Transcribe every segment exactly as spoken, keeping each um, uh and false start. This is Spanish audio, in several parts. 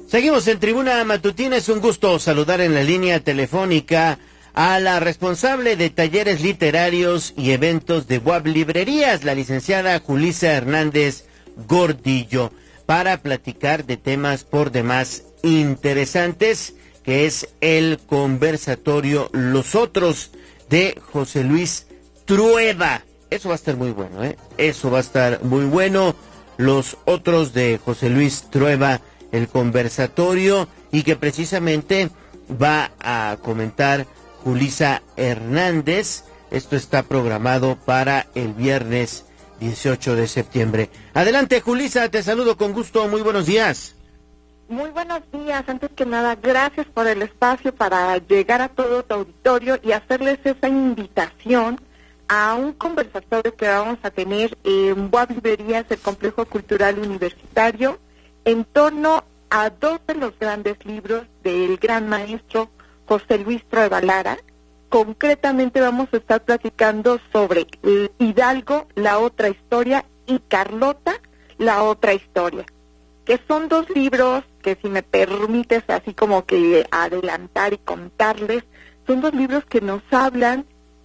Seguimos en Tribuna Matutina. Es un gusto saludar en la línea telefónica a la responsable de talleres literarios y eventos de B U A B Librerías, la licenciada Julissa Hernández Gordillo, para platicar de temas por demás interesantes, que es el conversatorio Los Otros de José Luis Trueba. Eso va a estar muy bueno, ¿eh? Eso va a estar muy bueno. Los Otros de José Luis Trueba, el conversatorio, y que precisamente va a comentar Julissa Hernández. Esto está programado para el viernes dieciocho de septiembre. Adelante, Julissa, te saludo con gusto. Muy buenos días. Muy buenos días. Antes que nada, gracias por el espacio para llegar a todo tu auditorio y hacerles esa invitación a un conversatorio que vamos a tener en B U A B Librerías, el Complejo Cultural Universitario, en torno a dos de los grandes libros del gran maestro José Luis Trueba Lara. Concretamente vamos a estar platicando sobre Hidalgo, la otra historia, y Carlota, la otra historia, que son dos libros que, si me permites así como que adelantar y contarles, son dos libros que nos hablan.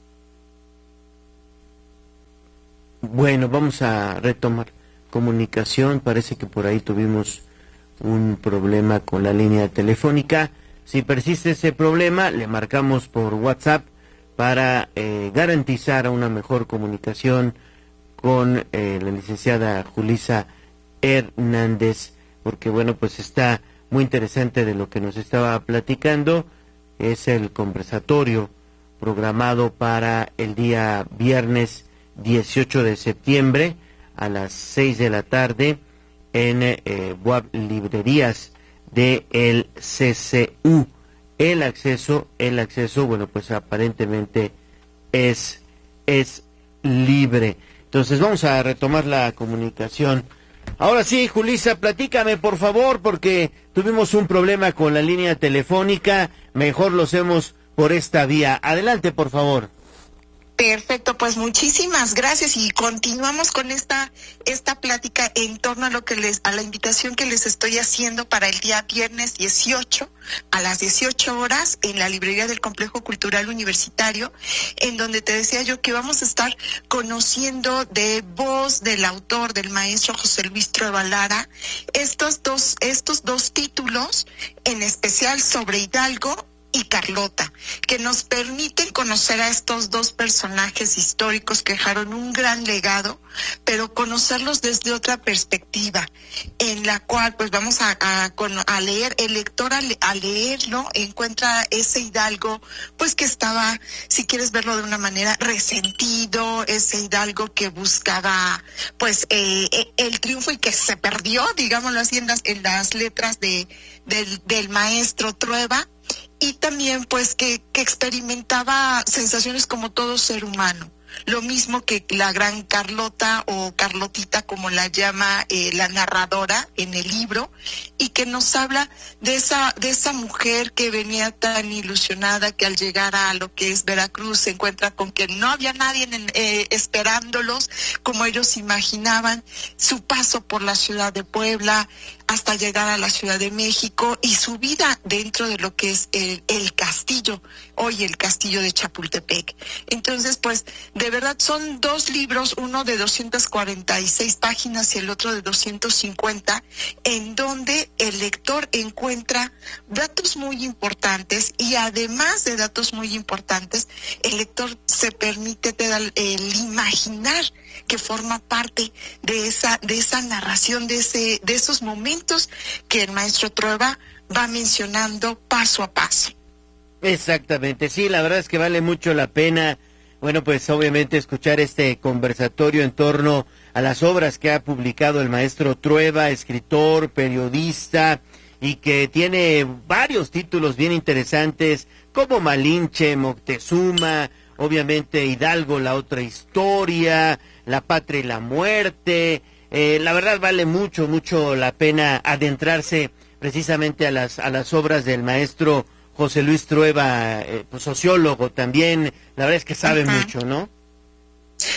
Bueno, vamos a retomar comunicación. Parece que por ahí tuvimos un problema con la línea telefónica. Si persiste ese problema, le marcamos por WhatsApp para eh, garantizar una mejor comunicación con eh, la licenciada Julissa Hernández, porque bueno, pues está muy interesante de lo que nos estaba platicando. Es el conversatorio programado para el día viernes dieciocho de septiembre a las seis de la tarde en eh, B U A B Librerías de el C C U. El acceso, el acceso, bueno, pues aparentemente es, es libre. Entonces vamos a retomar la comunicación. Ahora sí, Julissa, platícame por favor, porque tuvimos un problema con la línea telefónica. Mejor lo hacemos por esta vía. Adelante, por favor. Perfecto, pues muchísimas gracias y continuamos con esta esta plática en torno a lo que les a la invitación que les estoy haciendo para el día viernes dieciocho a las dieciocho horas en la librería del Complejo Cultural Universitario, en donde te decía yo que vamos a estar conociendo de voz del autor, del maestro José Luis Trueba Lara, estos dos estos dos títulos, en especial sobre Hidalgo y Carlota, que nos permiten conocer a estos dos personajes históricos que dejaron un gran legado, pero conocerlos desde otra perspectiva, en la cual pues vamos a, a, a leer, el lector al, al leerlo encuentra ese Hidalgo, pues que estaba, si quieres verlo de una manera, resentido, ese Hidalgo que buscaba pues eh, el triunfo y que se perdió, digámoslo así, en las, en las letras de del, del maestro Trueba, y también pues que, que experimentaba sensaciones como todo ser humano, lo mismo que la gran Carlota o Carlotita, como la llama eh, la narradora en el libro, y que nos habla de esa de esa mujer que venía tan ilusionada, que al llegar a lo que es Veracruz se encuentra con que no había nadie en, eh, esperándolos como ellos imaginaban, su paso por la ciudad de Puebla hasta llegar a la Ciudad de México y su vida dentro de lo que es el, el castillo, hoy el castillo de Chapultepec. Entonces, pues, de verdad son dos libros, uno de doscientas cuarenta y seis páginas y el otro de doscientas cincuenta, en donde el lector encuentra datos muy importantes, y además de datos muy importantes, el lector se permite te da el, el imaginar que forma parte de esa de esa narración, de ese de esos momentos que el maestro Trueba va mencionando paso a paso. Exactamente, sí, la verdad es que vale mucho la pena, bueno, pues obviamente escuchar este conversatorio en torno a las obras que ha publicado el maestro Trueba, escritor, periodista, y que tiene varios títulos bien interesantes, como Malinche, Moctezuma, obviamente Hidalgo, la otra historia, La patria y la muerte. Eh, la verdad vale mucho, mucho la pena adentrarse precisamente a las a las obras del maestro José Luis Trueba, eh, pues, sociólogo también. La verdad es que sabe uh-huh. mucho, ¿no? Sí,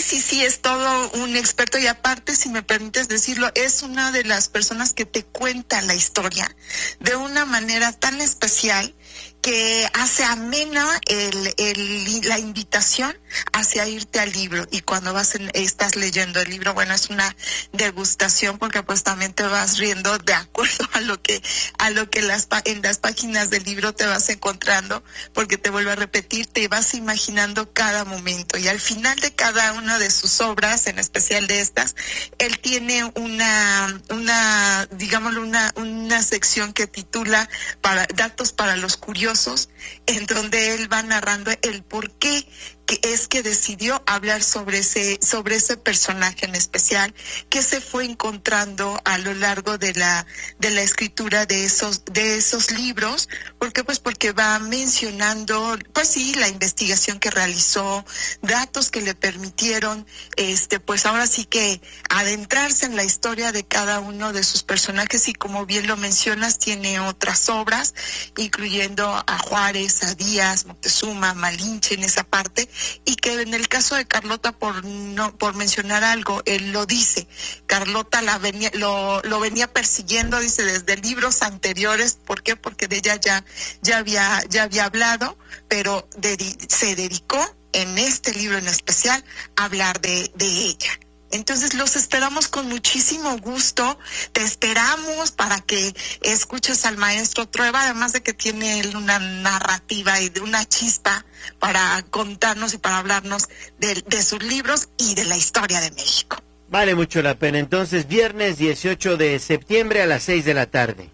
sí, sí, es todo un experto y aparte, si me permites decirlo, es una de las personas que te cuenta la historia de una manera tan especial que hace amena el, el, la invitación hacia irte al libro. Y cuando vas en, estás leyendo el libro, bueno, es una degustación porque pues también te vas riendo de acuerdo a lo que a lo que las en las páginas del libro te vas encontrando, porque te vuelvo a repetir, te vas imaginando cada momento. Y al final de cada una de sus obras, en especial de estas, él tiene una, una digámoslo, una, una sección que titula para datos para los curiosos, en donde él va narrando el por qué que es que decidió hablar sobre ese sobre ese personaje en especial, que se fue encontrando a lo largo de la de la escritura de esos de esos libros. ¿Por qué? Pues porque va mencionando, pues sí, la investigación que realizó, datos que le permitieron, este, pues ahora sí que adentrarse en la historia de cada uno de sus personajes. Y como bien lo mencionas, tiene otras obras, incluyendo a Juárez, a Díaz, Moctezuma, Malinche en esa parte. Y que en el caso de Carlota, por no por mencionar algo, él lo dice, Carlota la venía lo lo venía persiguiendo, dice, desde libros anteriores. ¿Por qué? Porque de ella ya ya había ya había hablado, pero dedi- se dedicó en este libro en especial a hablar de de ella. Entonces los esperamos con muchísimo gusto, te esperamos para que escuches al maestro Trueba, además de que tiene él una narrativa y de una chispa para contarnos y para hablarnos de, de sus libros y de la historia de México. Vale mucho la pena. Entonces, viernes dieciocho de septiembre a las seis de la tarde.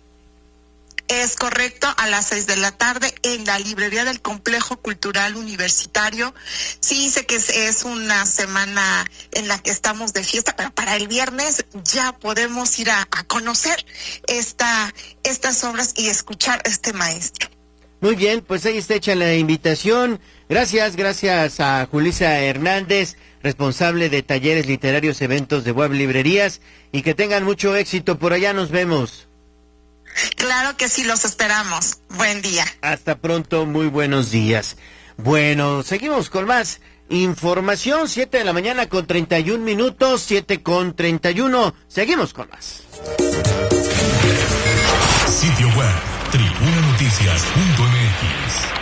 Es correcto, a las seis de la tarde en la librería del Complejo Cultural Universitario. Sí, sé que es, es una semana en la que estamos de fiesta, pero para el viernes ya podemos ir a, a conocer esta, estas obras y escuchar a este maestro. Muy bien, pues ahí está hecha la invitación. Gracias, gracias a Julissa Hernández, responsable de Talleres Literarios, Eventos de Web Librerías, y que tengan mucho éxito por allá. Nos vemos. Claro que sí, los esperamos. Buen día. Hasta pronto, muy buenos días. Bueno, seguimos con más información. Siete de la mañana con treinta y un minutos, siete con treinta y uno. Seguimos con más. Sitio web, tribuna noticias punto m x.